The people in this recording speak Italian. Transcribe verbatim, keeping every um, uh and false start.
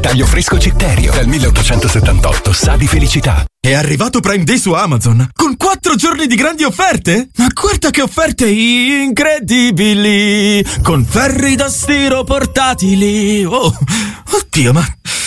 Taglio fresco Citterio. Dal milleottocentosettantotto sa di felicità. È arrivato Prime Day su Amazon con quattro giorni di grandi offerte? Ma guarda che offerte incredibili! Con ferri da stiro portatili! Oh, oddio, ma